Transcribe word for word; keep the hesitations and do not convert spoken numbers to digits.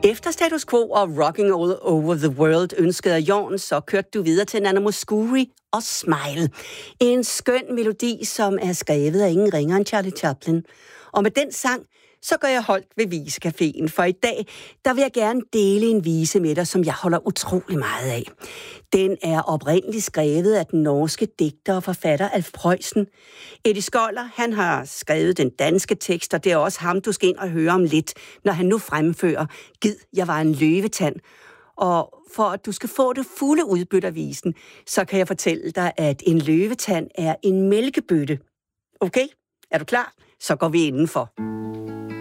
Efter Status Quo og Rocking All Over the World ønskede af Jorn, så kørte du videre til Nana Mouskouri og Smile. En skøn melodi, som er skrevet af ingen ringere end Charlie Chaplin. Og med den sang, så gør jeg holdt ved Visecaféen, for i dag, der vil jeg gerne dele en vise med dig, som jeg holder utrolig meget af. Den er oprindeligt skrevet af den norske digter og forfatter Alf Preussen. Eddie Skoller, han har skrevet den danske tekst, og det er også ham, du skal ind og høre om lidt, når han nu fremfører Gid, jeg var en løvetand. Og for at du skal få det fulde udbytte af visen, så kan jeg fortælle dig, at en løvetand er en mælkebøtte. Okay? Er du klar? Så går vi indenfor.